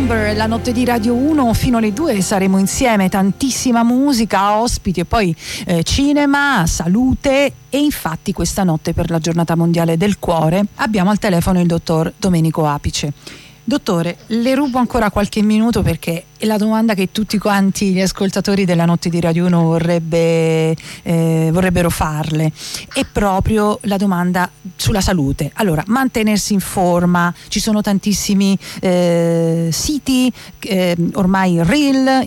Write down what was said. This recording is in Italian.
Number, la notte di Radio 1 fino alle 2 saremo insieme, tantissima musica, ospiti e poi cinema, salute. E infatti questa notte, per la giornata mondiale del cuore, abbiamo al telefono il dottor Domenico Apice. Dottore, le rubo ancora qualche minuto perché è la domanda che tutti quanti gli ascoltatori della notte di Radio 1 vorrebbero farle. È proprio la domanda sulla salute. Allora, mantenersi in forma, ci sono tantissimi siti, ormai reel,